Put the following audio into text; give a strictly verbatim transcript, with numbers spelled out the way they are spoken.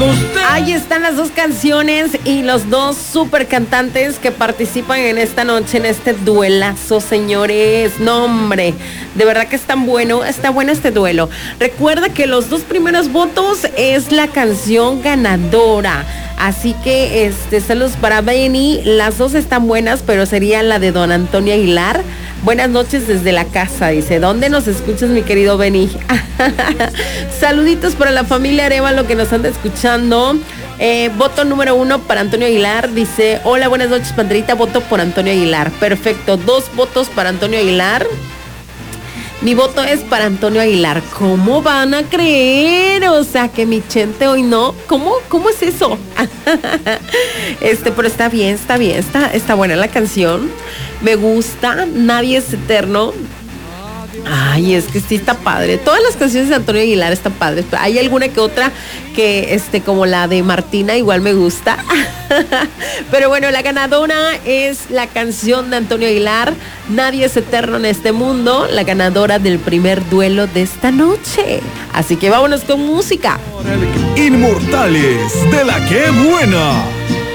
escuchando usted. Ahí están las dos canciones y los dos super cantantes que participan en esta noche, en este duelazo, señores. No, hombre, de verdad que es tan bueno, está bueno este duelo. Recuerda que los dos primeros votos es la canción ganadora. Así que, este, saludos para Benny. Las dos están buenas, pero sería la de don Antonio Aguilar. Buenas noches desde la casa, dice. ¿Dónde nos escuchas, mi querido Benny? Saluditos para la familia Arevalo que nos anda escuchando. Eh, voto número uno para Antonio Aguilar. Dice, hola, buenas noches, Pandrita. Voto por Antonio Aguilar. Perfecto, dos votos para Antonio Aguilar. Mi voto es para Antonio Aguilar. ¿Cómo van a creer? O sea, que mi Chente hoy no. ¿Cómo? ¿Cómo es eso? Este, pero está bien, está bien. Está, está buena la canción. Me gusta. Nadie es eterno. Ay, es que sí está padre. Todas las canciones de Antonio Aguilar están padres. Hay alguna que otra que, este, como la de Martina, igual me gusta. Pero bueno, la ganadora es la canción de Antonio Aguilar, Nadie es eterno en este mundo, la ganadora del primer duelo de esta noche. Así que vámonos con música. Inmortales de la que buena.